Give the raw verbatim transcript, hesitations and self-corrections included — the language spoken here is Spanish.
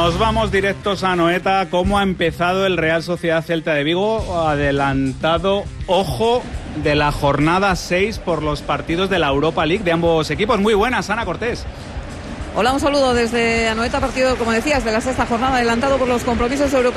Nos vamos directos a Anoeta. ¿Cómo ha empezado el Real Sociedad Celta de Vigo? Adelantado, ojo, de la jornada seis por los partidos de la Europa League de ambos equipos. Muy buenas, Ana Cortés. Hola, un saludo desde Anoeta, partido, como decías, de la sexta jornada, adelantado por los compromisos europeos